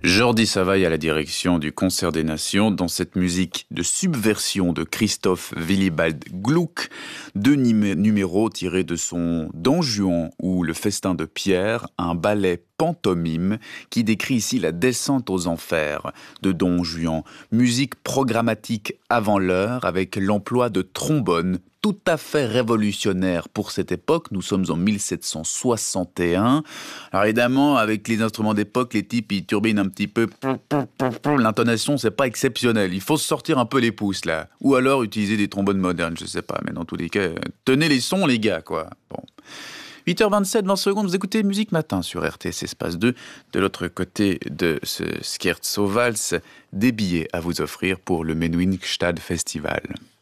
Jordi Savall à la direction du Concert des Nations dans cette musique de subversion de Christoph Willibald Gluck, deux numéros tirés de son Don Juan ou Le Festin de Pierre, un ballet pantomime qui décrit ici la descente aux enfers de Don Juan. Musique programmatique avant l'heure avec l'emploi de trombone tout à fait révolutionnaire pour cette époque. Nous sommes en 1761. Alors évidemment, avec les instruments d'époque, les types, ils turbinent un petit peu. L'intonation, c'est pas exceptionnel. Il faut se sortir un peu les pouces, là. Ou alors utiliser des trombones modernes, je sais pas. Mais dans tous les cas, tenez les sons, les gars, quoi. Bon. 8h27, 20 secondes, vous écoutez Musique Matin sur RTS Espace 2. De l'autre côté de ce Scherzo Vals, des billets à vous offrir pour le Menuhin Stad Festival.